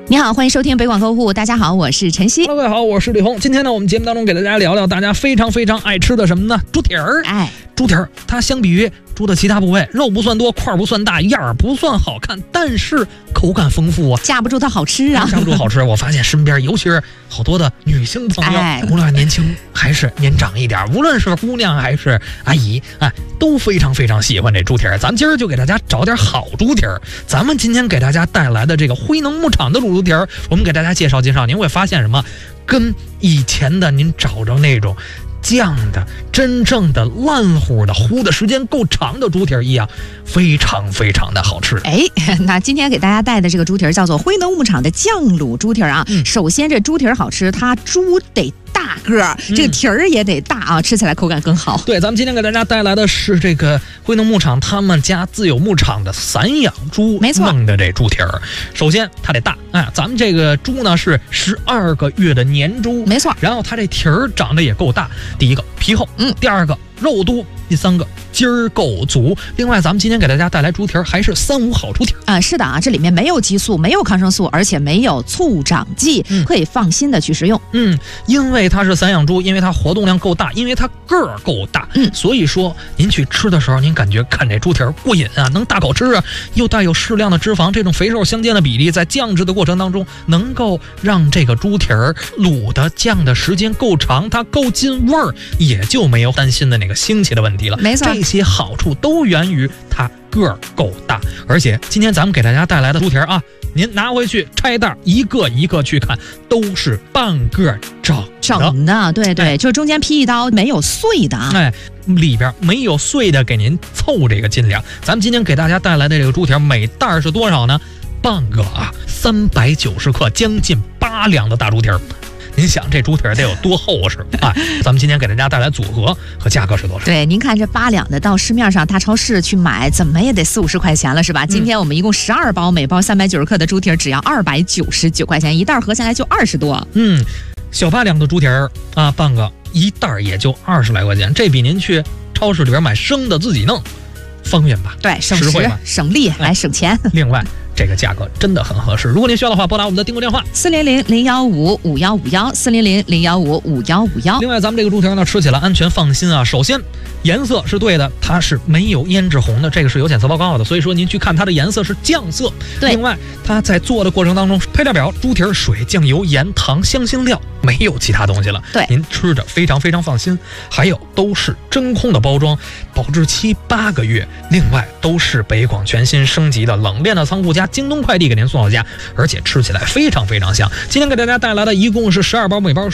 你好，欢迎收听北广购户。大家好，我是晨曦。 各位好，我是李红。今天呢，我们节目当中给大家聊聊大家非常爱吃的什么呢？猪蹄儿。猪蹄儿它相比于猪的其他部位，肉不算多，块不算大，样儿不算好看，但是口感丰富啊， 架不住它好吃啊， 架不住好吃。我发现身边尤其是好多的女性朋友，无论年轻还是年长一点，无论是姑娘还是阿姨，都非常喜欢这猪蹄儿。咱今儿就给大家找点好猪蹄儿。咱们今天给大家带来的这个辉能牧场的卤猪蹄儿，我们给大家介绍，您会发现什么？跟以前的您找着那种酱的真正的烂乎的烀的时间够长的猪蹄儿一样，非常的好吃。 那今天给大家带的这个猪蹄儿叫做辉能牧场的酱卤猪蹄儿啊。首先这猪蹄儿好吃，它猪得大个儿，这个蹄儿也得大啊，吃起来口感更好。 对，咱们今天给大家带来的是这个辉能牧场他们家自有牧场的散养猪弄的这猪蹄儿。首先它得大，咱们这个猪呢是12个月的年猪， 没错。 然后它这蹄儿长得也够大，第一个皮厚，第二个肉多，第三个筋儿够足。另外咱们今天给大家带来猪蹄儿还是3无好猪蹄儿是的啊，这里面没有激素，没有抗生素，而且没有促长剂，可以放心的去食用。 因为它是散养猪，因为它活动量够大，因为它个儿够大，所以说您去吃的时候，您感觉看这猪蹄儿过瘾啊，能大口吃啊，又带有适量的脂肪，这种肥瘦相间的比例在酱制的过程当中，能够让这个猪蹄儿卤的酱的时间够长，它够进味儿，也就没有担心的那个腥气的问题了。 没错， 这些好处都源于它个儿够大。而且今天咱们给大家带来的猪蹄儿啊，您拿回去拆袋一个一个去看，都是半个整的，对，就是中间劈一刀没有碎的啊， 里边没有碎的，给您凑这个斤两。咱们今天给大家带来的这个猪蹄儿每袋是多少呢？半个390克，将近8两的大猪蹄儿。您想这猪蹄儿得有多厚实啊？咱们今天给大家带来组合和价格是多少？ 对，您看这8两的到市面上大超市去买，怎么也得40-50块钱了，是吧？今天我们一共12包，每包390克的猪蹄儿只要299块钱，一袋合下来就20多。 小8两的猪蹄儿啊，半个一袋也就20来块钱，这比您去超市里边买生的自己弄方便吧？ 对，省时省力，来省钱。 另外这个价格真的很合适，如果您需要的话，拨打我们的订购电话 400-015-5151，400-015-5151。 另外咱们这个猪蹄儿呢，吃起来安全放心啊。首先颜色是对的，它是没有胭脂红的，这个是有检测报告的，所以说您去看它的颜色是酱色。另外它在做的过程当中，配料表猪蹄儿水、酱油、盐、糖、香辛料，没有其他东西了。 对， 您吃着非常放心。还有都是真空的包装，保质期8个月。另外都是北广全新升级的冷链的仓库加京东快递给您送到家，而且吃起来非常香。今天给大家带来的一共是12包，每包